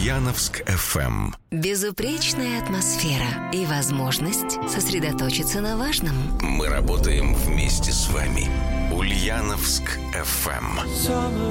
Ульяновск FM. Безупречная атмосфера и возможность сосредоточиться на важном. Мы работаем вместе с вами. Ульяновск FM.